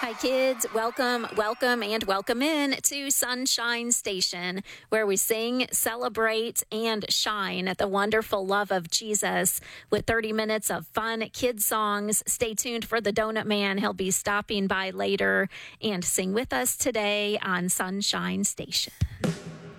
Hi, kids. Welcome, and welcome in to Sunshine Station, where we sing, celebrate, and shine at the wonderful love of Jesus with 30 minutes of fun kid songs. Stay tuned for the Donut Man. He'll be stopping by later and sing with us today on Sunshine Station.